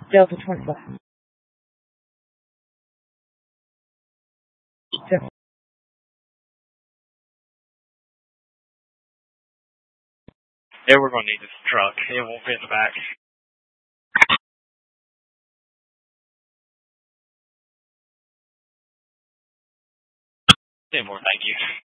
Delta 25. Yeah, we're going to need this truck. It won't fit in the back. 10 more, thank you.